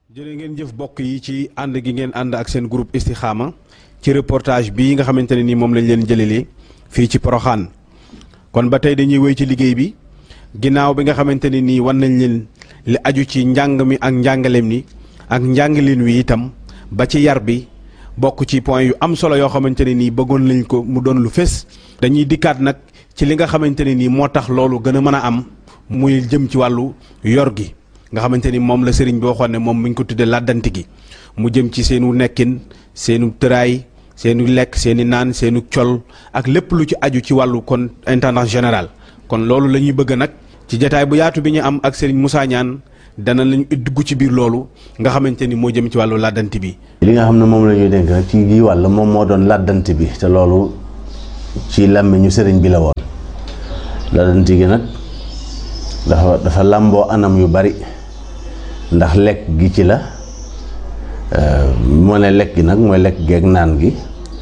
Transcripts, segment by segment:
jërë ngeen jëf bokk yi ci ànd gi ngeen ànd ak seen groupe Istikhama ci reportage bii nga xamante ne ni moom lañ leen jëlelee fii ci Porokhane kon ba tey dañuy wéy ci liggéey bi ginnaaw bi nga xamante ne nii wan nañ leen li aju ci njàng mi ak njàngaleem ni ak njàngalin wi itam ba ci yar bi bokk ci point yu am solo yoo xamante ne nii bëggoon lañ ko mu doon lu fés. dañuy dikkaat nag ci li nga xamante ne nii moo tax loolu gën a mën a am muy jëm ci wàllu yor gi nga xamante ni moom la sëriñ bi waxoon ne moom mi ngi ko tuddee làddanti gi mu jëm ci seenu nekkin seenu tëraay seenu lekk seeni naan seenu col ak lépp lu ci aju ci wàllu kon intendance général kon loolu la ñuy bëgg nag ci jataay bu yaatu bi ñu am ak sëriñ Moussa Niane dana lañu dugg ci biir loolu nga xamante ni moo jëm ci wàllu làddanti bi. li nga xam ne moom la ñuy dénk nag ci gii wàll moom moo doon làddanti bi te loolu ci làmmiñu sëriñ bi la woon làddanti gi nag dafa làmboo anam yu bari ndax lekk gi ci la moo ne lekk gi nag mooy lekk geeg naan gi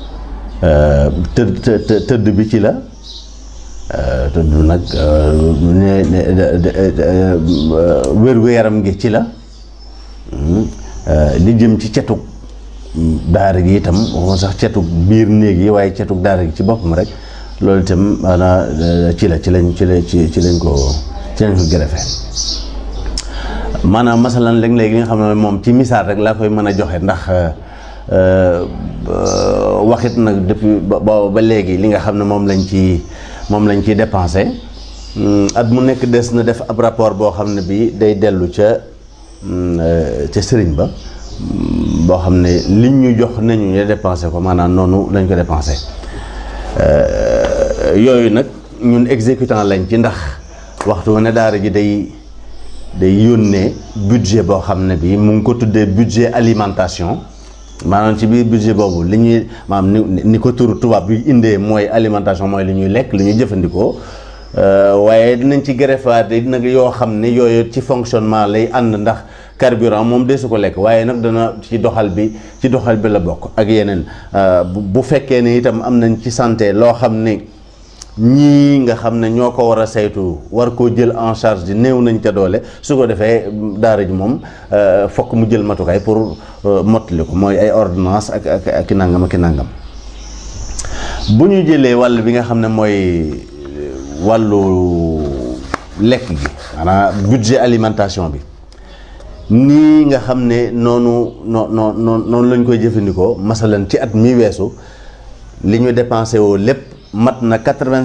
tëdd bi ci la tëdd nag wér-gu-yaram gi ci la li jëm ci cetug daara gi itam waxuma sax cetug biir néeg yi waaye cetug daara gi ci boppam rek loolu itam maanaam ci lañ ko greffé maanaam masalan léeg-léeg nga xam ne moom ci misaal rek laa koy mën a joxe ndax waxit nag depuis ba léegi li nga xam ne moom lañ ciy dépensé at mu nekk des na def ab rapport boo xam ne bi day dellu ca sëriñ ba boo xam ne liñ ñu jox nañu ñu dépensé ko maanaam noonu lañ ko dépensé yooyu nag ñun exécutant lañ ci ndax waxtu ne daara ji day yónnee budget boo xam ne bi mu ngi ko tuddee budget alimentation maanaam ci biir budget boobu li ñuy maanaam ni ko turu tubaab bi indee mooy alimentation mooy li ñuy lekk li ñuy jëfandikoo waaye dinañ ci greffaat nag yoo xam ne yooyu ci fonctionnement lay ànd ndax carburant moom deesu ko lekk waaye nag dana ci doxal bi la bokk ak yeneen bu fekkee ne itam am nañ ci santé loo xam ne ñii nga xam ne ñoo ko war a saytu war koo jël en charge di néew nañ ca doole su ko defee daara ji moom fokk mu jël matukaay pour mottali ko mooy ay ordonnance ak i nangam ak i nangam bu ñu jëlee wàll bi nga xam ne mooy wàllu lekk gi maanaam budget alimentation bi nii nga xam ne noonu lañ koy jëfandikoo masalan ci at mi weesu li ñu dépensé woo lépp mat na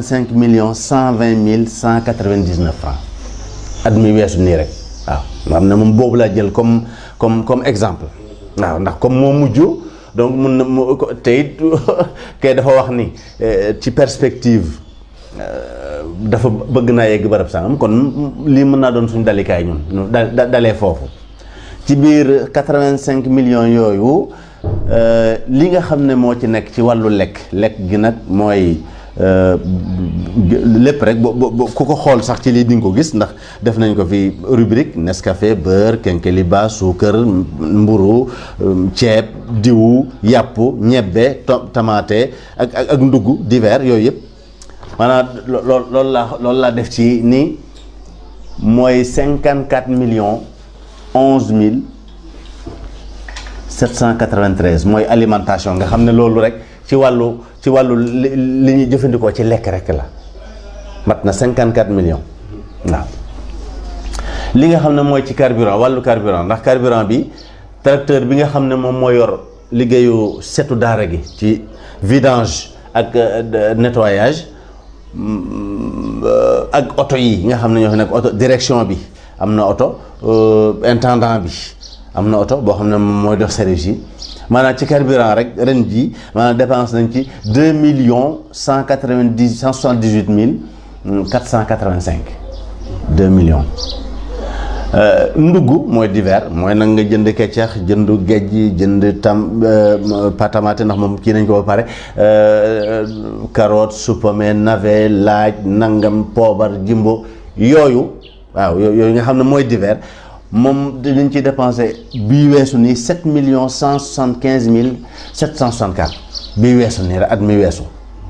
85,120,199 francs at mi weesu nii rek waaw nga xam ne moom boobu laa jël comme exemple waaw ndax comme moo mujj donc mun na te it kay dafa wax ni ci perspective dafa bëgg naa yegg barab sangam kon lii mën naa doon suñu dalikaay ñun dalee foofu ci biir 85 millions yooyu li nga xam ne moo ci nekk ci wàllu lekk gi nag mooy lépp rek ku ko xool sax ci lii di nga ko gis ndax def nañ ko fi rubrique Nescafé beurre kenkeliba suukar mburu ceeb diwu yàpp ñebbe tamaate ak ndugg divers yooyu yëpp maanaam loolu laa def ci ni mooy 54,11,793 mooy alimentation nga xam ne loolu rek ci wàllu li ñuy jëfandikoo ci lekk rek la mat na 54 millions waaw li nga xam ne mooy ci carburant wàllu carburant ndax carburant bi tracteur bi nga xam ne moom moo yor liggéeyu setu daara gi ci vidange ak nettoyage ak oto yi nga xam ne ñoo fi nekk oto direction bi am na oto intendant bi am na oto boo xam ne mooy dox service yi maanaam ci carburant rek ren ji maanaam dépense nañ ci 2,178,485 2 millions ndugg mooy divers mooy nag nga jënd keccax jënd géej jënd patamate ndax moom kii nañ ko ba pare carotte supame navet laaj nangam poobar jimbo yooyu waaw yooyu nga xam ne mooy divers moom dinañ ci dépensé bii weesu nii 7,175,764 bii weesu nii rek at mi weesu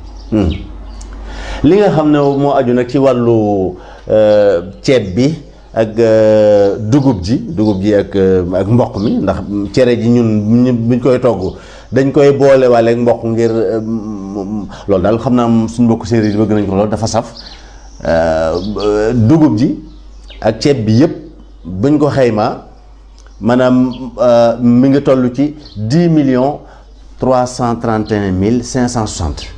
li nga xam ne moo aju nag ci wàllu ceeb bi ak dugub ji ak mboq mi ndax cere ji ñun buñ koy togg dañ koy boole waale ak mboq ngir loolu daal xam naa suñ mbokk séeréer yi bëgg nañ ko loolu dafa saf dugub ji ak ceeb bi yëpp buñ ko xaymaa maanaam mi ngi toll ci 10,331,560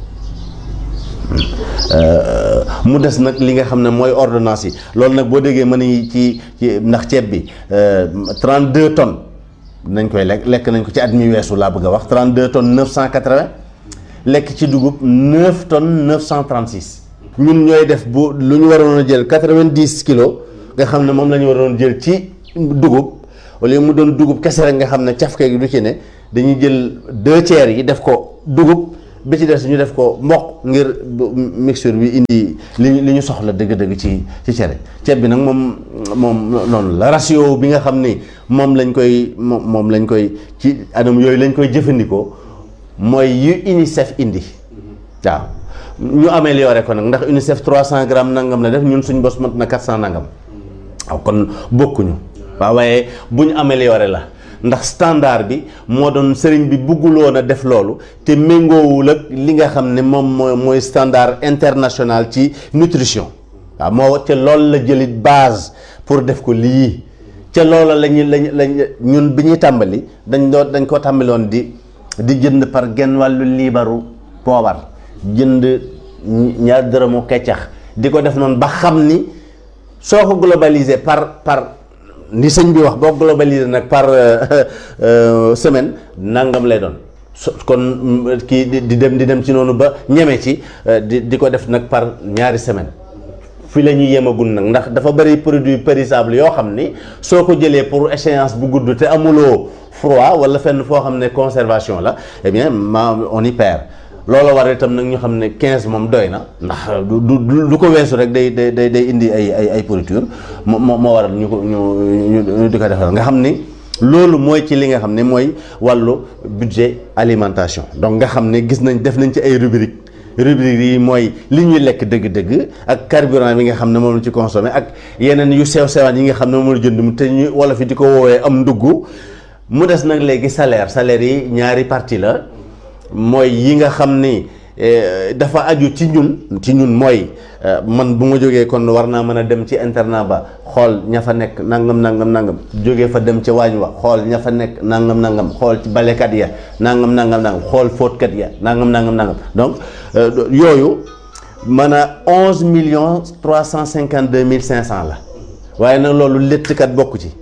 mu des nag li nga xam ne mooy ordonnance yi loolu nag boo déggee ma ni ci ndax ceeb bi 32 tonnes nañ koy lekk nañ ko ci at mi weesu laa bëgg a wax 32 tonnes 980 lekk ci dugub 9 tonnes 936 ñun ñooy def bu lu ñu waroon a jël 90 kilos nga xam ne moom la ñu waroon jël ci dugub wala mu doon dugub kese rek nga xam ne cafke gi du ci ne dañuy jël 2 tiers yi def ko dugub bi ci des ñu def ko mboq ngir mixture bi indi li ñu soxla dëgg-dëgg ci cere ceeb bi nag moom noonu la ratio bi nga xam ni moom lañ koy ci anam yooyu lañ koy jëfandikoo mooy yu UNICEF indi waaw ñu amélioré ko nag ndax UNICEF 300 grammes nangam la def ñun suñ bos mat na 400 nangam waaw kon bokkuñu waaw waaye bu ñu amélioré la ndax standard bi moo doon sëriñ bi bugguloon a def loolu te méngoowul ak li nga xam ne moom mooy standard international ci nutrition waaw moo ca loolu la jëlit base pour def ko lii ca loola lañ ñun bi ñuy tàmbali dañ ko tàmbaloon di jënd par genn wàllu liibaru poobar jënd ñaar dërëmu keccax di ko def noonu ba xam ni soo ko globalisé par ni sëñ bi wax boo globalisé nag par semaine nangam lay doon kon kii di dem ci noonu ba ñeme ci di ko def nag par ñaari semaine fi la ñuy yemagul nag ndax dafa bëri produit périssable yoo xam ni soo ko jëlee pour échéance bu gudd te amuloo froid wala fenn foo xam ne conservation la eh bien on y perd loolu war itam nag ñu xam ne 15 moom doy na ndax du ko weesu rek day indi ay pourriture moo waral ñu di ko defal nga xam ni loolu mooy ci li nga xam ne mooy wàllu budget alimentation donc nga xam ne gis nañ def nañ ci ay rubrique yi mooy li ñuy lekk dëgg-dëgg ak carburant bi nga xam ne moom la ci consommé ak yeneen yu sew-sewaan yi nga xam ne moom la jënd te ñu wolof yi di ko woowee am ndugg mu des nag léegi salaire yi ñaari partie la mooy yi nga xam ni dafa aju ci ñun mooy man bu ma jógee kon war naa mën a dem ci internat ba xool ña fa nekk nangam jógee fa dem ci waañ wa xool ña fa nekk nangam xool ci balekat ya nangam xool fóotkat ya nangam donc yooyu mën a 11,352,500 la waaye nag loolu léttkat bokku ci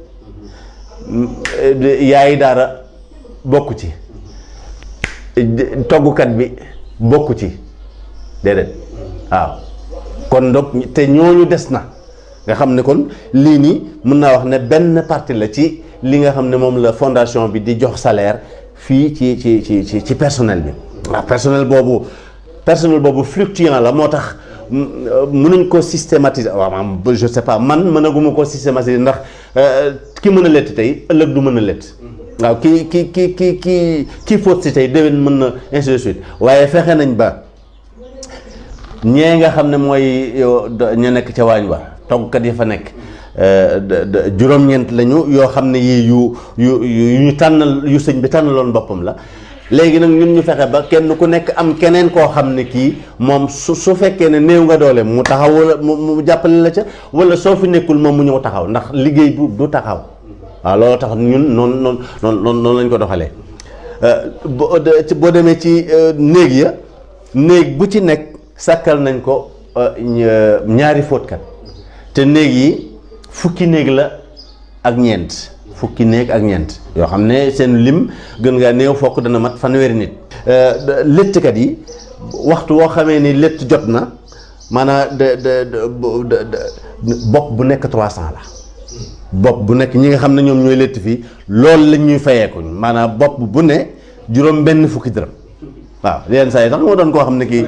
yaayi daara bokku ci toggukat bi bokku ci déedéet waaw kon donc te ñooñu des na nga xam ne kon lii nii mën naa wax ne benn partie la ci li nga xam ne moom la fondation bi di jox salaire fii ci personnel bi waaw personnel boobu fluctuant la moo tax mënuñ ko systématiser waaw je sais pas man mënaguma ko systématiser ndax ki mën a lett tey ëllëg du mën a lett waaw kii fóot si tey déwén mën na ainsi de suite waaye fexe nañ ba ñee nga xam ne mooy ñu nekk ca waañ wa toggkat yi fa nekk juróom-ñeent lañu yoo xam ne yii yu ñu tànnal yu sëñ bi tànnaloon boppam la léegi nag ñun ñu fexe ba kenn ku nekk am keneen koo xam ne kii moom su fekkee ne néew nga doole mu taxaw wala mu jàppale la ca wala soo fi nekkul moom mu ñëw taxaw ndax liggéey du taxaw waaw loolu tax ñun noonu lañ ko doxalee boo demee ci néeg bu ci nekk sàkkal nañ ko ñaari fóotkat te néeg yi fukki néeg la ak ñeent yoo xam ne seen lim gën ngaa néew fokk dana mat fanweeri nit léttkat yi waxtu woo xamee ni létt jot na maanaam bopp bu nekk 300 la bopp bu nekk ñi nga xam ne ñoom ñooy létt fii loolu lañ ñuy fayeeku maanaam bopp bu ne juróom benn fukki dërëm waaw yenn saa yi sax moo doon koo xam ne kii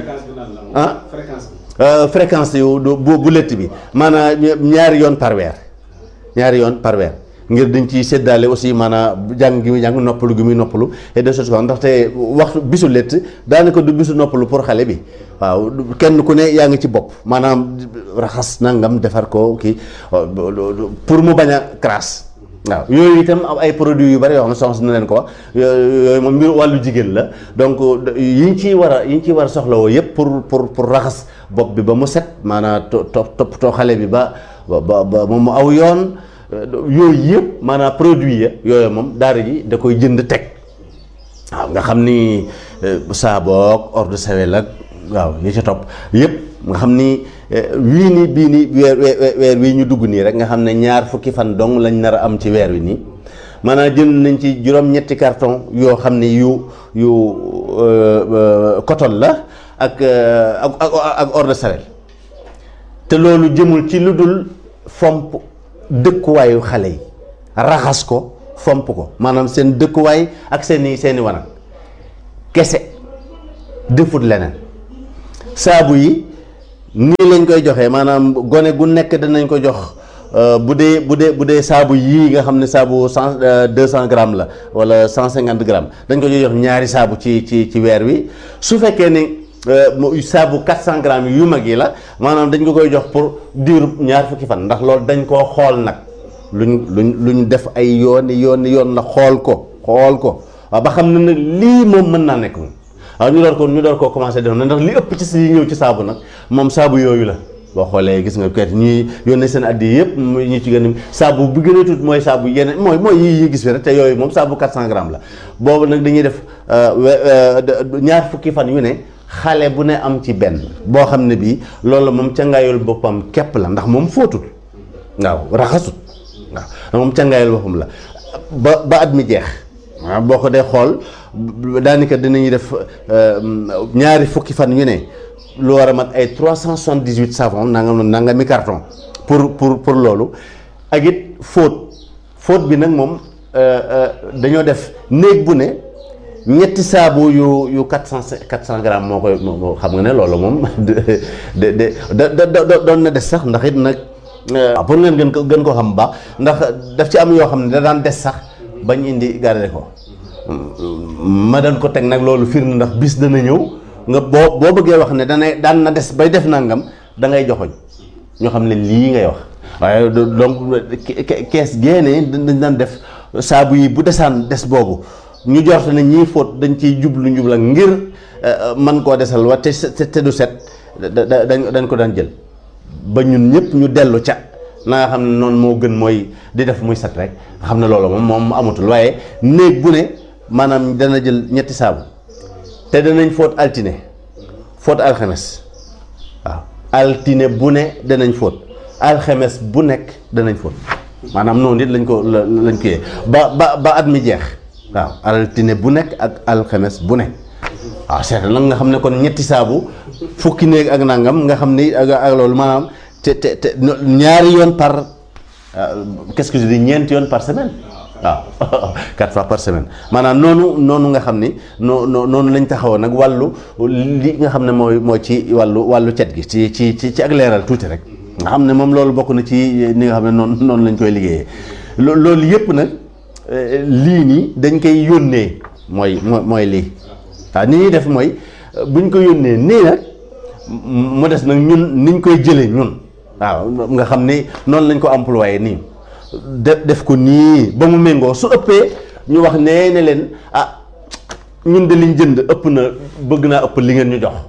fréquence yu bu létt bi maanaam ñaari yoon par weer ngir dañ ciy séddaale aussi maanaam jàng gi muy jàng noppalu gi muy noppalu et de choses comme ndaxte waxtu bisu létt daanaka du bisu noppalu pour xale bi waaw kenn ku ne yaa ngi ci bopp maanaam raxas nangam defar ko kii pour mu bañ a crasse waaw yooyu itam ay produits yu bari yoo xam ne soxna na leen ko wax yooyu moom mbir wàllu jigéen la donc yi ñu ciy war a soxlawoo yëpp pour raxas bopp bi ba mu set maanaam toppatoo xale bi ba moom mu aw yoon yooyu yëpp maanaam produit ya yooyu moom daara ji da koy jënd teg waaw nga xam ni saaboog eau de Javel ak waaw yi ci topp yëpp nga xam ni wii nii bii nii weer wii ñu dugg nii rek nga xam ne 2 fukki fan dong lañ nar a am ci weer wi nii maanaam jënd nañ ci juróom-ñetti carton yoo xam ne yu coton la ak eau de Javel te loolu jëmul ci lu dul fomp dëkkuwaayu xale yi raxas ko fomp ko maanaam seen dëkkuwaay ak seeni wanag kese defut leneen saabu yi nii lañ koy joxee maanaam gone gu nekk danañ ko jox bu dee saabu yii nga xam ne saabu 200 grammes la wala 150 grammes dañ ko jox 2 saabu ci weer wi su fekkee ni saabu 400 grammes yu mag yi la maanaam dañ ko koy jox pour diiru 2 fukki fan ndax loolu dañ koo xool nag luñ def ay yoon la xool ko waaw ba xam ne nag lii moom mën naa nekk moom waaw ñu door koo commencé def na ndax li ëpp ci si ñëw ci saabu nag moom saabu yooyu la boo xoolee gis nga kayit ñuy yónnee seen addi yëpp ñu ci gën a saabu bu gën a tuut mooy saabu yeneen mooy yi gis fi rek te yooyu moom saabu 400 grammes la boobu nag dañuy def 2 fukki fan yu ne xale bu ne am ci benn boo xam ne bii loolu moom cangaayul boppam képp la ndax moom fóotul waaw raxasut waaw moom cangaayul boppam la ba at mi jeex waaw boo ko dee xool daanaka dinañuy def 2 fukki fan yu ne lu war a mat ay 378 savon nangami carton pour loolu ak it fóot bi nag moom dañoo def néeg bu ne ñetti saabu yu 400 grammes moo koy xam nga ne loolu moom doon na des sax ndax it nag pour ngeen gën ko xam baax ndax daf ci am yoo xam ne da daan des sax bañ indi garder ko ma daan ko teg nag loolu firnde ndax bis dana ñëw nga boo bëggee wax ne daan na des bay def nangam da ngay joxoñ ñoo xam ne lii ngay wax waaye donc kees génne dañ daan def saabu yi bu desaan des boobu ñu jorte ne ñii fóot dañ ciy njubla ngir man koo desal wa te du set dañ ko daan jël ba ñun ñëpp ñu dellu ca na nga xam ne noonu moo gën mooy di def muy set rek nga xam ne loolu moom amatul waaye néeg bu ne maanaam dana jël ñetti saabu te danañ fóot altine fóot alxames waaw altine bu ne danañ fóot alxames bu nekk danañ fóot maanaam noonu it lañ ko yee ba at mi jeex waaw altine bu nekk ak alxames bu nekk waaw seet nag nga xam ne kon ñetti saabu fukki néeg ak nangam nga xam ni ak loolu maanaam te 2 yoon par qu'est-ce que je dis 4 yoon par semaine waaw 4 fois par semaine maanaam noonu nga xam ni noonu lañ taxawoon nag wàllu li nga xam ne mooy ci wàllu cet gi ci ak leeral tuuti rek nga xam ne moom loolu bokk na ci ni nga xam ne noonu lañ koy liggéeyee loolu yëpp nag lii nii dañ koy yónnee mooy lii waaw ni ñuy def mooy buñ ko yónnee nii nag mu des nag ñun niñ koy jëlee ñun waaw nga xam ni noonu lañ ko employé nii def ko nii ba mu méngoo su ëppee ñu wax ne leen ñun de liñ jënd ëpp na bëgg naa ëpp li ngeen ñu jox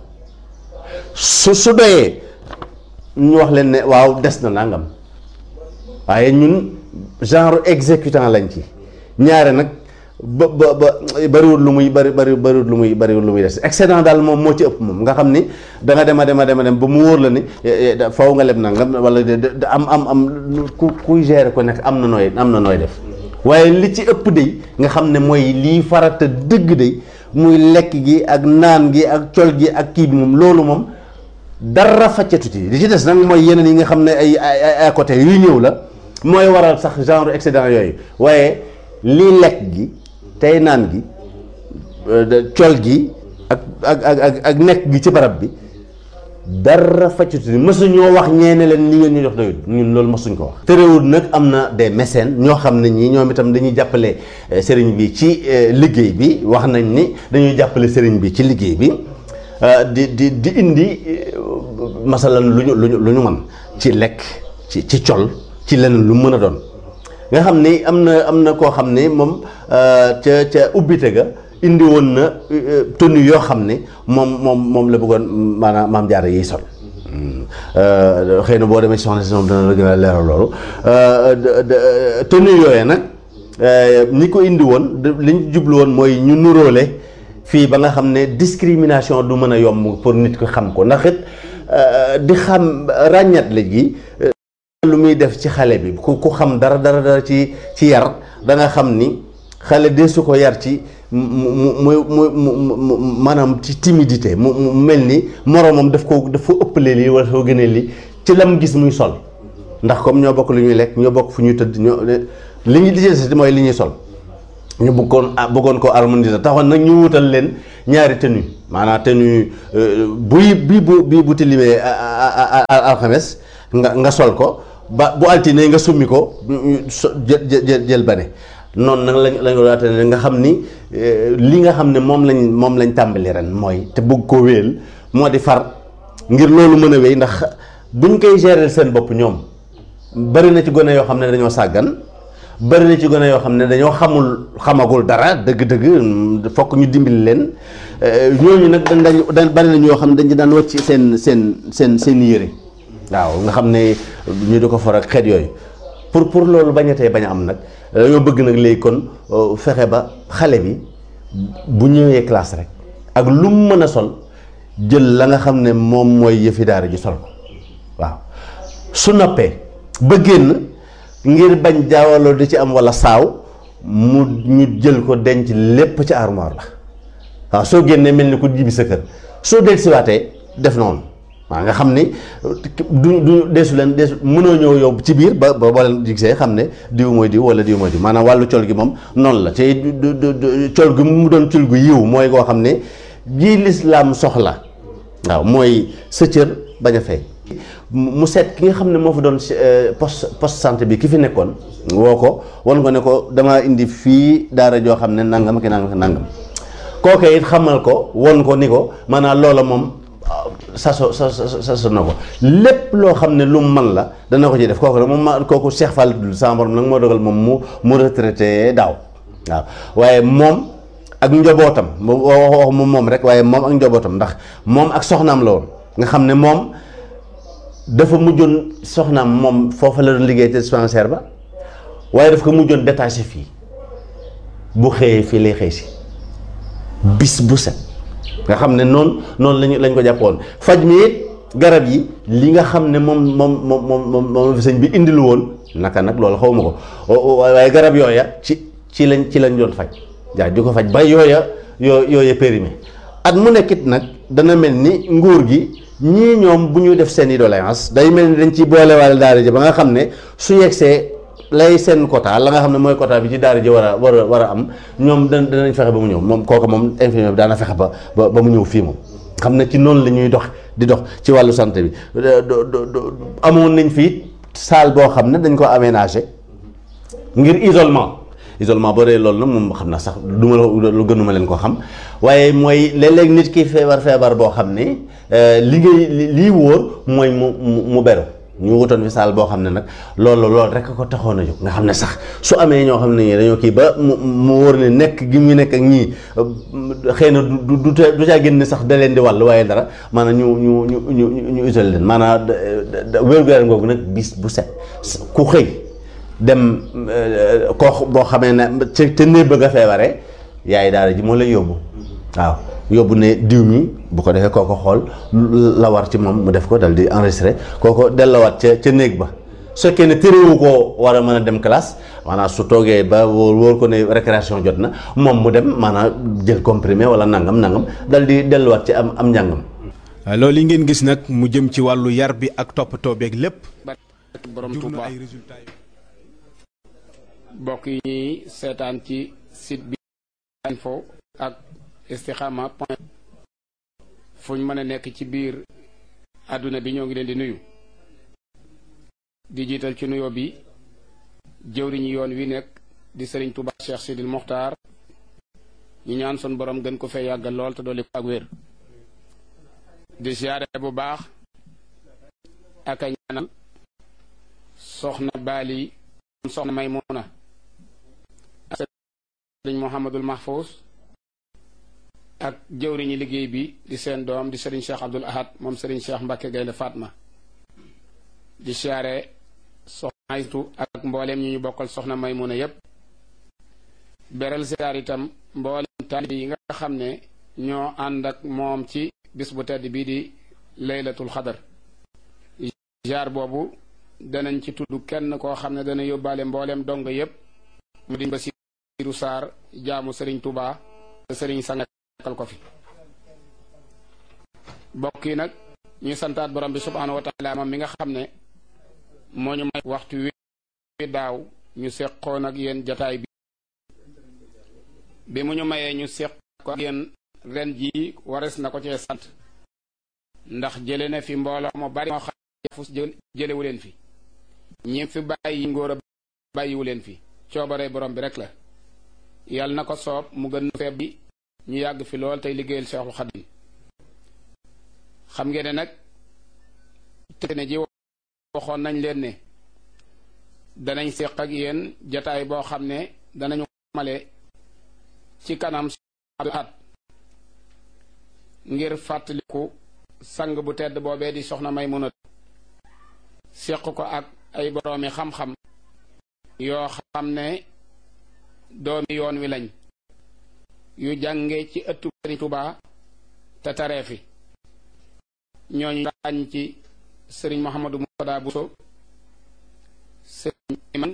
su doyee ñu wax leen ne waaw des na nangam waaye ñun genre exécutant lañ ci ñaare nag ba bariwul lu muy bariwul lu muy des excédent daal moom moo ci ëpp moom nga xam ni da nga dem ba mu wóor la ni faw nga leb nangam wala am kuy gérer ko nekk am na nooy def waaye li ci ëpp day nga xam ne mooy lii farata dëgg day muy lekk gi ak naan gi ak col gi ak kii bi moom loolu moom dara faccatu ci li ci des nag mooy yeneen yi nga xam ne ay à côté yuy ñëw la mooy waral sax genre excédent yooyu waaye lii lekk gi tey naan gi col gi ak nekk gi ci barab bi dara faccuti ni mësuñoo wax ñeene leen li ngeen ñu jox doyul ñun loolu mësuñ ko wax. terewul nag am na des mécènes ñoo xam ne ñii ñoom itam dañuy jàppale sëriñ bi ci liggéey bi wax nañ ni dañuy jàppale sëriñ bi ci liggéey bi di indi masalan lu ñu mën ci lekk ci col ci leneen lu mën a doon nga xam ni am na koo xam ni moom ca ubbite ga indi woon na tenue yoo xam ne moom la bëggoon maanaam maam Jaara yiy sol xëy na boo demee soxna si moom dana la gën a leeral loolu tenue yooyu nag ñi ko indi woon li ñu jublu woon mooy ñu nuróole fii ba nga xam ne discrimination du mën a yomb pour nit ko xam ko ndax it di xam ràññat la gi lu muy def ci xale bi ku xam dara ci yar da nga xam ni xale de su ko yar ci mu maanaam ci timidité mu mel ni moroomam daf ko ëppalee lii wala dafa gënee lii ci lam gis muy sol ndax comme ñoo bokk lu ñuy lekk ñoo bokk fu ñuy tëdd li ñu lijjanti mooy li ñuy sol ñu bëggoon ko harmoniser taxoon nag ñu wutal leen ñaari tenue maanaam tenue bii bu tilimee alxames nga sol ko ba bu altine nga summi ko jël bane noonu nag lañ ko waate ne nga xam ni li nga xam ne moom lañ tàmbali ren mooy te bëgg ko wéel moo di far ngir loolu mën a wéy ndax buñ koy gérer seen bopp ñoom bari na ci gone yoo xam ne dañoo sàggan bari na ci gone yoo xam ne dañoo xamagul dara dëgg-dëgg fokk ñu dimbali leen ñooñu nag dañ bari na ñoo xam ne dañ daan wàcc seen yére waaw nga xam ne ñu di ko for ak xeet yooyu pour loolu bañatee bañ a am nag dañoo bëgg nag léegi kon fexe ba xale bi bu ñëwee classe rek ak lu mu mën a sol jël la nga xam ne moom mooy yëfi daara ji sol ko waaw su noppee ba génn ngir bañ jaawaloo di ci am walla saaw ñu jël ko denc lépp ci armoire la waaw soo génnee mel ni ko jibi sa kër soo dellusiwaatee def noonu waaw nga xam ni du deesu mënoo ñëw yow ci biir ba boo leen gisee xam ne diw mooy diw wala diw mooy diw maanaam wàllu col gi moom noonu la te col gi mu doon col gu yiw mooy koo xam ne ji lislaam soxla waaw mooy sa cër bañ a fay mu seet ki nga xam ne moo fa doon poste santé bi ki fi nekkoon woo ko wan ko ne ko dama indi fii daara joo xam ne nangam ki nangam kooke it xamal ko won ko ni ko maanaam loola moom saso na ko lépp loo xam ne lu mu man la dana ko ci def kooku nag moom kooku Cheikh Fall sama borom nag moo dogal moom mu retraité daaw waaw waaye moom ak njobootam wax moom rek waaye moom ak njobootam ndax moom ak soxnaam la woon nga xam ne moom dafa mujjoon soxnaam moom foofa la doon liggéey te dispensaire ba waaye daf ko mujjoon détaché fii bu xëyee fii lay xëy si bis bu set nga xam ne noonu lañ ko jàppoon faj mi it garab yi li nga xam ne moom fi sëñ bi indilu woon naka nag loolu xaw ma ko waaye garab yooya ci lañ doon faj jaay di ko faj ba yooya périmé at mu nekkit nag dana mel ni nguur gi ñii ñoom bu ñu def seen i doléance day mel ni dañ ci boolewaale daara ji ba nga xam ne su yegsee lay seen quota la nga xam ne mooy quota bi ci daara ji war a am ñoom danañ fexe ba mu ñëw moom kooku moom infirmier bi daana fexe ba mu ñëw fii moom xam ne ci noonu la ñuy di dox ci wàllu santé bi amoon nañ fii salle boo xam ne dañ ko aménagé ngir isolement boo dee loolu nag moom xam na sax duma lu gënuma leen ko xam waaye mooy léeg-léeg nit ki feebar boo xam ne lii wóor mooy mu beru ñu wutoon fi saal boo xam ne nag loolu rek ko taxoon a jóg nga xam ne sax su amee ñoo xam ne ñii dañoo kii ba mu wóor ne nekk gi mu nekk ak ñii xëy na du caa génn sax da leen di wàll waaye dara maanaam ñu isolé leen maanaam wér-gu-yaram googu nag bis bu set ku xëy dem koo boo xamee ne te néeg bëgg a feebaree yaay daara ji moo lay yóbbu waaw yóbbu ne diw mi bu ko defee kooko xool la war ci moom mu def ko dal di enregistré kooko dellawaat ca néeg ba su fekkee ne téréwu koo war a mën a dem classe maanaam su toogee ba wóor ko ne récréation jot na moom mu dem maanaam jël comprimé wala nangam dal di delluwaat ci am njàngam. loolu yi ngeen gis nag mu jëm ci wàllu yar bi ak toppatoo beeg lépp. borom Touba mbokk yi ñuy seetaan ci site bi info ak istikhama point fu ñu mën a nekk ci biir àdduna bi ñoo ngi leen di nuyu di jiital ci nuyoo bi jëwriñu yoon wi nekk di sëriñ Touba Cheikh Sidil Mokhtar ñu ñaan sun borom gën ko fee yàggal lool te dolli ko ak wér di siyaare bu baax ak a ñaanal soxna Bali soxna Maymuna ak sëriñ Mouhamadul Mahfous ak jëwriñu liggéey bi di seen doom di sëriñ Cheikh Abdoul Ahad moom sëriñ Cheikh Mbacke Gaynde Fatma di siyaare soxna Aytu ak mbooleem ñi ñu bokkal soxna Maymuna yépp beral siyaar itam mbooleem taalibe yi nga xam ne ñoo ànd ak moom ci bis bu tedd bii di laylatul xadar jaar boobu danañ ci tudd kenn koo xam ne dana yóbbaale mbooleem dongo yépp mu di Basiiru Saar jaamu sëriñ Touba te sëriñ sangal ko fi bokk yi nag ñuy santaat borom bi subhaanahu wa taala moom mi nga xam ne moo ñu may waxtu wi daaw ñu seqoon ak yéen jataay bi mu ñu mayee ñu seq ko ak yéen ren jii wares na ko cee sant ndax jële na fi mbooloo mu bari moo xam fus jëlewu leen fi ñi fi bàyyi ngóor a bàyyiwu leen fi coobare borom bi rek la yàlla na ko soob mu gën feeb bi ñu yàgg fi lool tey liggéeyal Seexul Xadiim xam ngeen ne nag te ne ji waxoon nañ leen ne danañ seq ak yéen jataay boo xam ne danañu male ci kanam at ngir fàttaliku sang bu tedd boobee di soxna Maymuna seq ko ak ay boroomi xam-xam yoo xam ne doomi yoon wi lañ yu jànge ci ëttu Sëriñ Tuubaa te taree fi ñooñu ràññ ci sëriñ Mouhamadou Moutada Bousso sëriñ Iman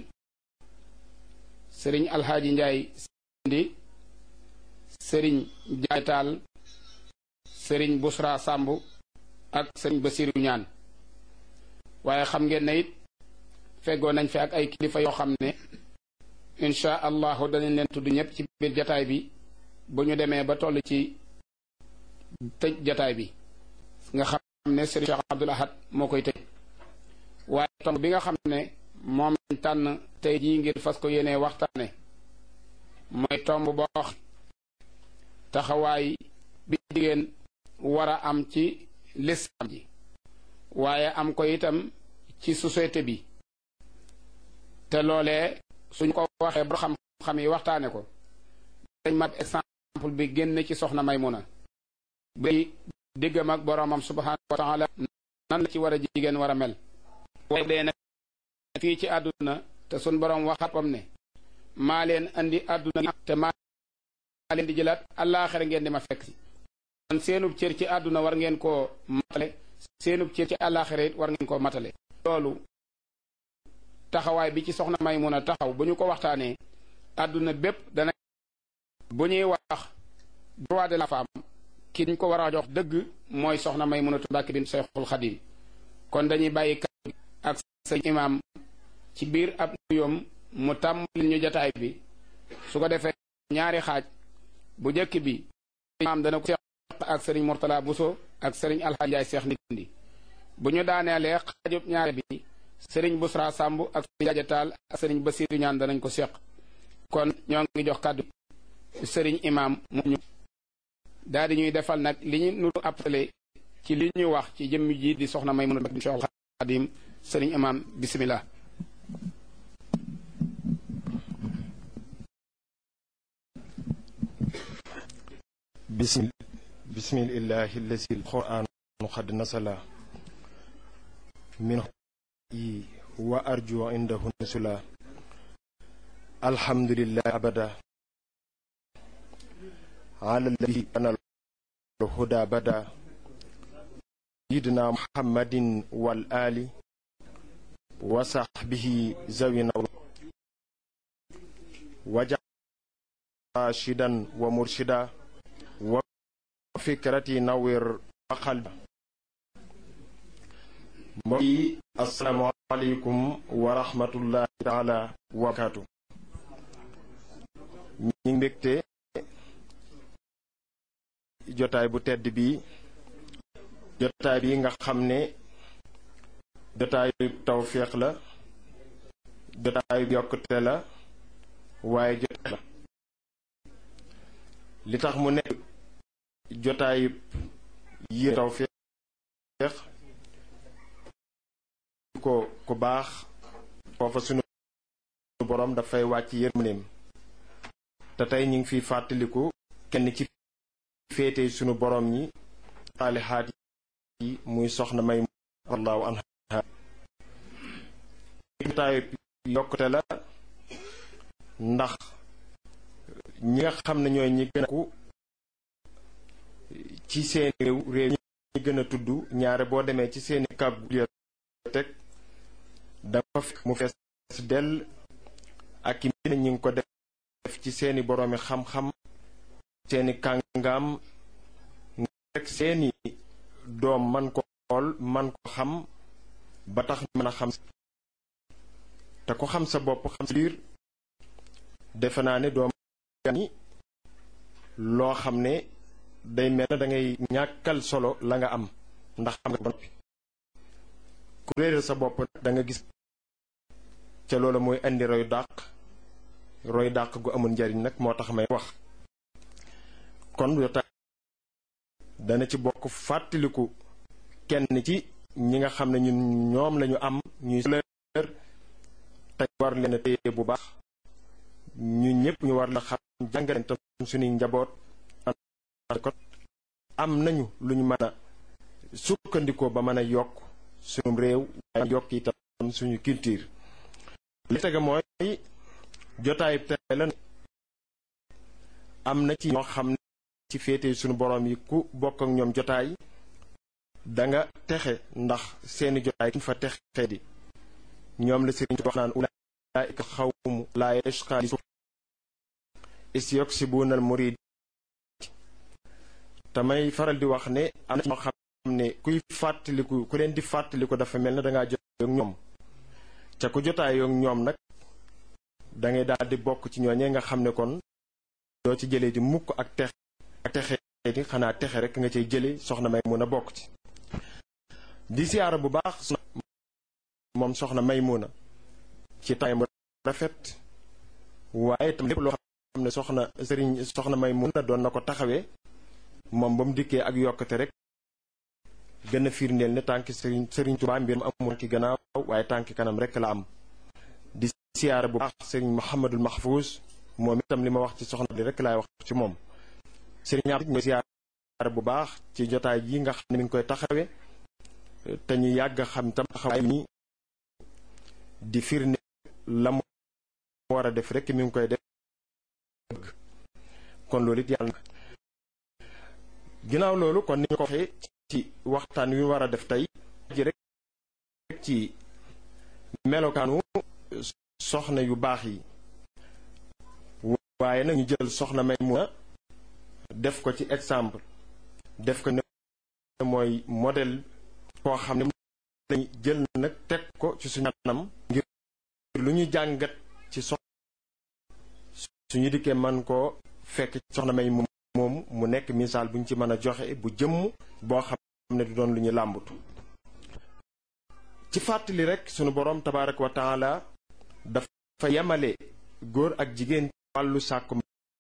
sëriñ Alhaaji Njaay Sindi sëriñ Jaay Taal sëriñ Busra Sàmb ak sëriñ Basiru Ñaan waaye xam ngeen ne it feggoo nañ fi ak ay kilifa yoo xam ne insha allahu danañ leen tudd ñëpp ci biir jataay bi bu ñu demee ba toll ci tëj jataay bi nga xam ne sëriñ Cheikh Abdoul Ahad moo koy tëj waaye tomb bi nga xam ne moom lañ tànn tey jii ngir fas ko yéenee waxtaane mooy tomb boo wax taxawaay bi jigéen war a am ci lislaam ji waaye am ko itam ci société bi te loolee suñ ko waxee ba xam-xam yi waxtaane ko dañ mat exemple bi génn ci soxna Maymuna bi diggam ak boroomam subhaanahu wa taala nan la ci war a jigéen war a mel waaye dee nag fii ci àdduna te sun boroom waxatam ne maa leen andi àdduna te maa leen di jëlaat àllaaxira ngeen di ma fekk si kon seenub cër ci àdduna war ngeen koo matale seenub cër ci àllaaxira it war ngeen koo matale loolu taxawaay bi ci soxna Maymuna taxaw bu ñu ko waxtaanee àdduna bépp dana bu ñuy wax droit de la femme ki ñu ko war a jox dëgg mooy soxna Maymunatu Mbàkke bint Seexul Xadiim kon dañuy bàyyi kàddu gi ak sëñ imaam ci biir ab nuyoom mu tàmbali ñu jataay bi su ko defee ñaari xaaj bu njëkk bi imaam dana ko seq ak sëriñ Murtala Bousso ak sëriñ Alxaaji Njaay Seex Ndindi bu ñu daaneelee xaajub ñaare bi sëriñ Busra Sàmb ak sëriñ Jaaja Taal ak sëriñ Basiiru Ñaan danañ ko seq kon ñoo ngi jox kàddu sëriñ imaam mu ñu daal di ñuy defal nag li ñu nu appelé ci li ñu wax ci jëmm ji di soxna Maymuna bint Seexul Xadiim sëriñ imaam bismillah bismillahi allazi alquran qad nasala min wa arju indahu nusula alhamdulillahi abada ala alladhi ana الهدى بدا سيدنا محمد والآل وصحبه ذوي وجعل راشدا ومرشدا وفكرتي نوير وقلبا السلام عليكم ورحمة الله تعالى وبركاته ñi mbégte jotaay bu tedd bi jotaay bi nga xam ne jotaayu tawféex la, jotaayu yokkute la, waaye jotaay la. li tax mu nekk jotaayu yi tawféex ku baax foofa sunu borom dafay wàcc yërmandeem. te tey ñu ngi fiy fàttaliku kenn ci féete sunu borom ñi saalihaat yi muy soxna May radiyallahu anha. jotaayu yokkute la ndax ñi nga xam ne ñooy ñi gën a ku ci seeni réew ñi gën a tudd ñaare boo demee ci seeni kàggu bibliothèque dafa fekk mu fees dell ak i mbir ñi ngi ko def ci seeni boroomi xam-xam, seeni kàngaam, rek seeni doom man ko xool man ko xam ba tax ñu mën a xam. te ko xam sa bopp xam sa biir defe naa ne doom ni loo xam ne day mel na da ngay ñàkkal solo la nga am ndax xam nga ba noppi. ku réeral sa bopp da nga gis ca loola mooy indi roy dàq gu amul njariñ nag moo tax may wax. kon jotaay dana ci bokk fàttaliku kenn ci ñi nga xam ne ñun ñoom lañu am ñuy leer tey war leen a téye bu baax. ñu ñëpp ñu war la xam jàngale tam suñuy njaboot ko am nañu lu ñu mën a sukkandikoo ba mën a yokk suñu réew waaye yokk itam suñu culture. li tege mooy jotaay tey la am na ci ñoo xam ne ci féete suñu borom yi ku bokk ak ñoom jotaay danga texe ndax seeni jotaay kuñ fa texe di ñoom la sëriñ wax naan ulaa'ika xawmu laa yashqaa isyuksibuna al-murid. tamay faral di wax ne am na ñoo xam ne kuy fàttaliku ku leen di fàttaliku dafa mel ne dangaa jotaay ak ñoom ca ku jotaay ak ñoom nag dangay daal di bokk ci ñooñee nga xam ne kon doo ci jëlee di mukk ak texe di xanaa texe rek nga cay jële soxna Maymuna bokk ci. di siyaara bu baax moom soxna Maymuna ci taay mu rafet waaye tam lépp loo xam ne soxna Maymuna doon na ko taxawee moom ba mu dikkee ak yokkate rek gën a firndeel ne tànki sëriñ Tuubaa mbir mu amul ki gannaaw waaye tànki kanam rek la am. di siyaara bu baax sëriñ Muhammadul Mahfouz moom itam li ma wax ci soxna bi rek laay wax ci moom. sëriñ Abdou mooy siyaara bu baax ci jotaay yi nga xam ne mi ngi koy taxawee te ñu yàgg xam tam taxawaay mi di firnde la mu war a def rek mi ngi koy def. kon loolu it yàlla na ginnaaw loolu kon ni ñu ko waxee ci waxtaan wi war a def tey ji rek ci melokaanu soxna yu baax yi waaye nag ñu jël soxna Maymuna def ko ci exemple def ko ne mooy modèle koo xam ne lañu jël nag teg ko ci suñu anam ngir lu ñu jàngat ci suñu dikkee man koo fekk soxna May moom mu nekk misaal bu ñu ci mën a joxe bu jëmm boo xam ne du doon lu ñu làmbatu. ci fàttali rek sunu boroom tabaaraka wa taala dafa yemale góor ak jigéen wàllu sàkku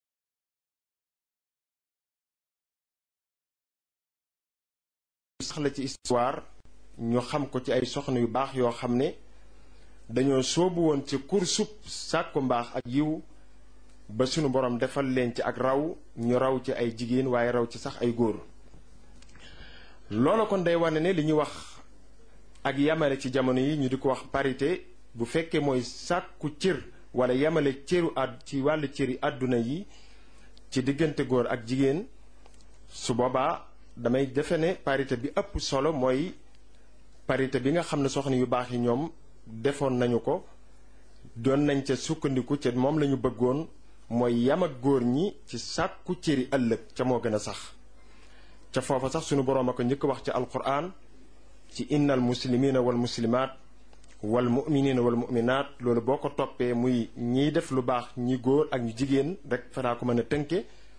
sax la ci histoire ñu xam ko ci ay soxna yu baax yoo xam ne dañoo soobu woon ci kursub sàkku mbaax ak yiw ba sunu borom defal leen ci ak raw ñu raw ci ay jigéen waaye raw ci sax ay góor. loolu kon day wane ne li ñuy wax ak yamale ci jamono yi ñu di ko wax parité bu fekkee mooy sàkku cër wala yamale cëru ci wàllu cëri àdduna yi ci diggante góor ak jigéen su boobaa damay defe ne parité bi ëpp solo mooy parité bi nga xam ne soxna yu baax yi ñoom defoon nañu ko doon nañ ca sukkandiku ca moom lañu bëggoon mooy yam ak góor ñi ci sàkku cëri ëllëg ca moo gën a sax ca foofa sax sunu boroom a ko njëkk wax ci alquran ci innal muslimina wal muslimaat wal muminina wal muminaat loolu boo ko toppee muy ñiy def lu baax ñi góor ak ñu jigéen rek fanaa ko mën a tënke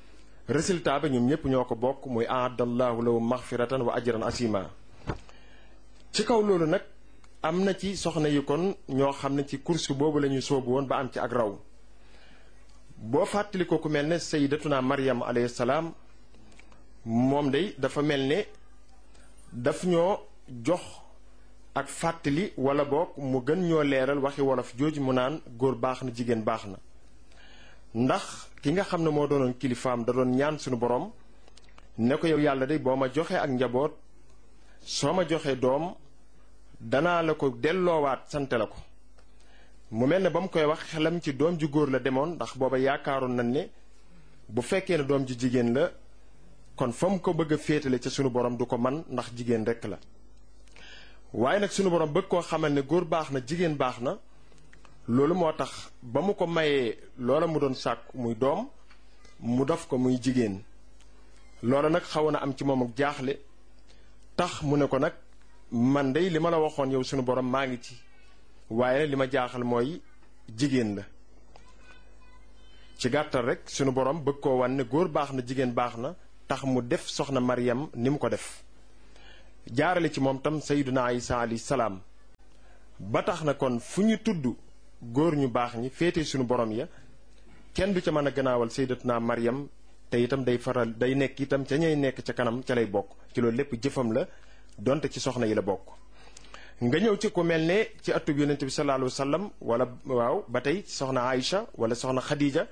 résultat ba ñoom ñëpp ñoo ko bokk muy aadallahu lahu maxfiratan wa ajran asima. ci kaw loolu nag am na ci soxna yi kon ñoo xam ne ci course boobu la ñu soobu woon ba am ci ak raw. boo fàttali ko ku mel ne sayyidatuna Maryam alayhi salaam moom day dafa mel ne daf ñoo jox ak fàttali wala boog mu gën ñoo leeral waxi wolof jooju mu naan góor baax na jigéen baax na. ndax ki nga xam ne moo doonoon kilifaam da doon ñaan suñu borom ne ko yow yàlla day boo ma joxee ak njaboot soo ma joxee doom danaa la ko delloowaat sante la ko. mu mel ne ba mu koy wax xelam ci doom ju góor la demoon ndax booba yaakaaroon nañ ne bu fekkee ne doom ju jigéen la kon fa mu ko bëgg a féetale ca sunu borom du ko man ndax jigéen rekk la. waaye nag sunu borom bëgg koo xamal ne góor baax na jigéen baax na loolu moo tax ba mu ko mayee loola mu doon sàkku muy doom mu def ko muy jigéen. loola nag xaw na am ci moom ak jaaxle tax mu ne ko nag man dey li ma la waxoon yow sunu borom maa ngi ci. waaye li ma jaaxal mooy jigéen la. ci gàttal rek sunu borom bëgg koo wan ne góor baax na jigéen baax na tax mu def soxna Maryam ni mu ko def. jaarale ci moom tam sayyiduna Isa alayhi salaam ba tax na kon fu ñu tudd góor ñu baax ñi féete sunu borom ya kenn du ca mën a gannaawal sayyidatuna Maryam te itam day nekk itam ca ñay nekk ca kanam ca lay bokk ci loolu lépp jëfam la donte ci soxna yi la bokk. nga ñëw ci ku mel ne ci atub yonent bi sallallahu alayhi wa sallam wala waaw ba tey soxna Aïcha wala soxna Khadija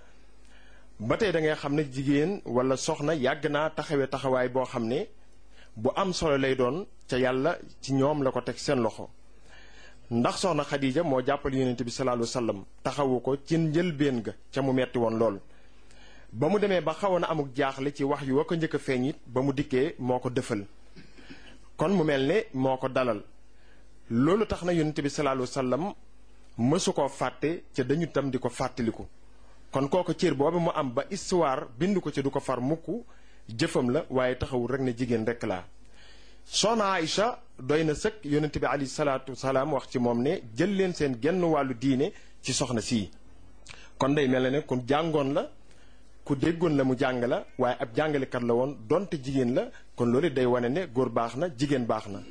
ba tey da ngay xam ne jigéen wala soxna yàgg naa taxawee taxawaay boo xam ne bu am solo lay doon ca yàlla ci ñoom la ko teg seen loxo. ndax soxna Khadija moo jàppal yonent bi sallallahu alayhi wa sallam taxawu ko ci njëlbéen ga ca mu metti woon lool. ba mu demee ba xawoon na amuk jaaxle ci wax yu wa ko njëkk a feeñ it ba mu dikkee moo ko dëfal kon mu mel ne moo ko dalal. loolu tax na yonent bi sallallahu alayhi wa sallam mësu koo fàtte ca dañu tam di ko fàttaliku kon kooku cër boobu mu am ba histoire bind ko ci du ko far mukk jëfam la waaye taxawul rek ne jigéen rek laa. soxna Aïcha doy na sëkk yonent bi alayhi salaatu wasalaam wax ci moom ne jël leen seen genn wàllu diine ci soxna sii. kon day mel ne ku jàngoon la ku déggoon la mu jàng la waaye ab jàngalekat la woon donte jigéen la kon loolu day wane ne góor baax na jigéen baax na.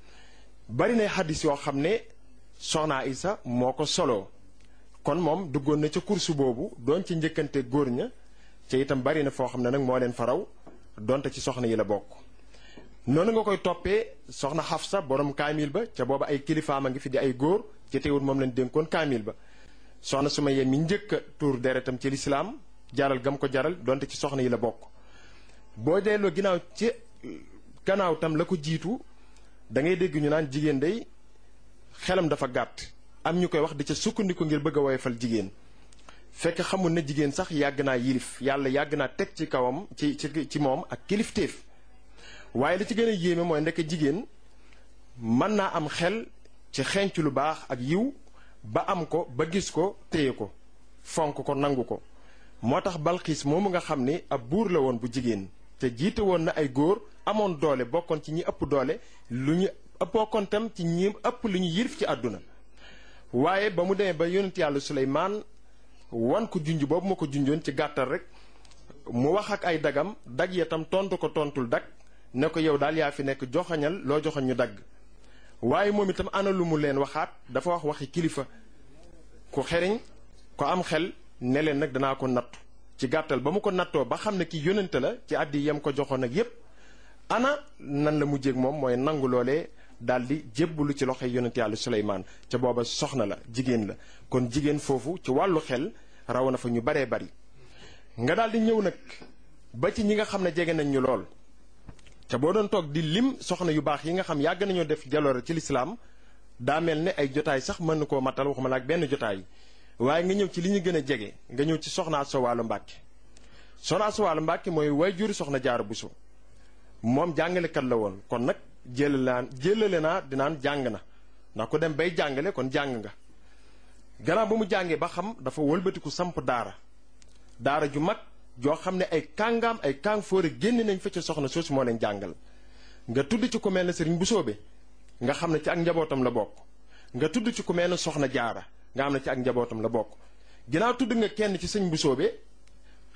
bari na xaddis yoo xam ne soxna Aïcha moo ko soloo kon moom duggoon na ca kursu boobu doon ci njëkkante góor ña ca itam bari na foo xam ne nag moo leen faraw donte ci soxna yi la bokk. noonu nga koy toppee soxna Xafsa borom kaamil ba ca booba ay kilifaam a ngi fi di ay góor ci teewul moom lañ dénkoon kaamil ba. soxna Sumayya mi njëkk a tuur deretam ci lislaam jaral gam ko jaral donte ci soxna yi la bokk. boo delloo ginnaaw ci gannaaw tam la ko jiitu. da ngay dégg ñu naan jigéen day xelam dafa gàtt am ñu koy wax di ca sukkandiku ngir bëgg a woyofal jigéen fekk xamul ne jigéen sax yàgg naa yilif yàlla yàgg naa teg ci kawam ci moom ak kilifteef. waaye li ci gën a yéeme mooy ndekk jigéen mën naa am xel ci xenc lu baax ak yiw ba am ko ba gis ko téye ko fonk ko nangu ko. moo tax Balxiis moomu nga xam ne ab buur la woon bu jigéen te jiite woon na ay góor amoon doole bokkoon ci ñi ëpp doole lu ñu bokkoon tam ci ñi ëpp lu ñu yilif ci àdduna. waaye ba mu demee ba yonent yàlla Suleymaan wan ko junj boobu ma ko junjoon ci gàttal rek mu wax ak ay dagam dag ya tam tontu ko tontul dag ne ko yow daal yaa fi nekk joxañal loo joxoñ ñu dagg. waaye moom itam ana lu mu leen waxaat dafa wax waxi kilifa ku xeriñ ko am xel ne leen nag danaa ko nattu ci gàttal ba mu ko nattoo ba xam ne ki yónnante la ci àddi yam ko joxoon ak yépp ana nan la mujjéeg moom mooy nangu loolee daal di jébbalu ci loxoy yónnante yàlla Suleymaan ca booba soxna la jigéen la kon jigéen foofu ci wàllu xel raw na fa ñu baree bari. nga daal di ñëw nag ba ci ñi nga xam ne jege nañ ñu lool ca boo doon toog di lim soxna yu baax yi nga xam yàgg nañoo def jaloore ci lislaam daa mel ne ay jotaay sax mën na koo matal waxuma la ak benn jotaay. waaye nga ñëw ci li ñu gën a jege nga ñëw ci soxna Asta Walo Mbàkke. soxna Asta Walo Mbàkke mooy waajur soxna Jaara Buso moom jàngalekat la woon kon nag jëlale naa dinaan jàng na ndax ku dem bay jàngale kon jàng nga. gannaaw ba mu jàngee ba xam dafa wëlbatiku samp daara ju mag joo xam ne ay kàngaam ay kàng fóore génn nañ fa ca soxna soosu moo leen jàngal. nga tudd ci ku mel ne Sëriñ Busoobe nga xam ne ci ak njabootam la bokk. nga tudd ci ku mel ne soxna Jaara nga xam ne ci ak njabootam la bokk. ginnaaw tudd nga kenn ci sëñ Busoobe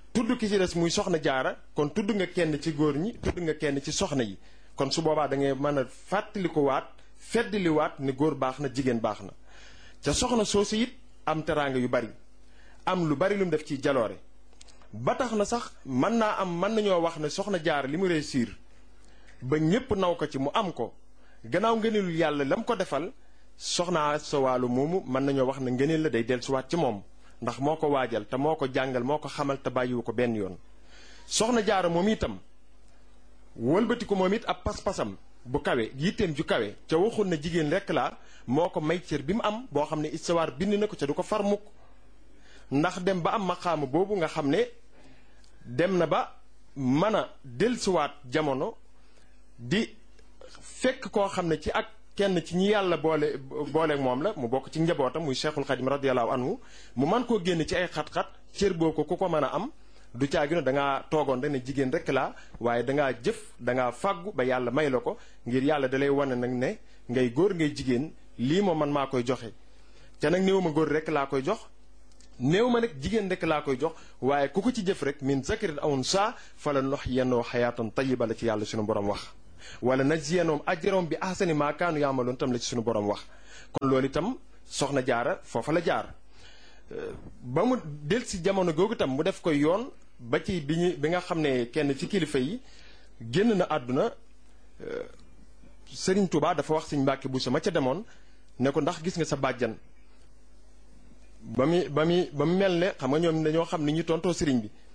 tudd ki ci des muy soxna jaara kon tudd nga kenn ci góor ñi tudd nga kenn ci soxna yi kon su boobaa da ngay mën a fàttalikuwaat feddliwaat ne góor baax na jigéen baax na ca soxna soosu it am teraanga yu bari am lu bari lu mu def ci jaloore ba tax na sax mën nañoo wax ne soxna jaara li mu réussir ba ñépp naw ko ci mu am ko gannaaw ngëneelul yàlla la mu ko defal soxna sa wàllu moomu mën nañoo wax ne ngëneel la day dellusiwaat ci moom ndax moo ko waajal te moo ko jàngal moo ko xamal te bàyyiwu ko benn yoon soxna jaara moom itam wëlbati ko moom it ab pas-pasam bu kawe yitteem ju kawe ca waxul na jigéen rekk laa moo ko may cër bi mu am boo xam ne istawaar bind na ko ca du ko far mukk ndax dem ba am maqaama boobu nga xam ne dem na ba mën a dellusiwaat jamono di fekk koo xam ne ci ak kenn ci ñi yàlla booleeg moom la mu bokk ci njabootam muy Cheikhul Khadim radiyallahu anhu mu man koo génn ci ay xat-xat cër boo ko ku ko mën a am du caagino da ngaa toogoon rek ne jigéen rek laa waaye dangaa jëf dangaa fàggu ba yàlla may la ko ngir yàlla dalay wane nag ne ngay góor ngay jigéen lii moom man maa koy joxe ca nag néew ma góor rek laa koy jox néew ma nag jigéen rek laa koy jox waaye ku ko ci jëf rek min zakarin aw unsaa fala nuhyiyannahu hayaatan tayyiba la ci yàlla sunu borom wax wala najziyannahum ajrahum bi ahsani maa kaanu ya'maluun tam la ci sunu borom wax kon loolu itam soxna jaara foofa la jaar ba mu del si jamono googu itam mu def ko yoon ba ci bi nga xam ne kenn ci kilifa yi génn na àdduna Sëriñ Tuubaa dafa wax Sëriñ Mbàkke Buso ma ca demoon ne ko ndax gis nga sa bàjjan ba mu mel ne xam nga ñoom dañoo xam ni ñu tontoo sëriñ bi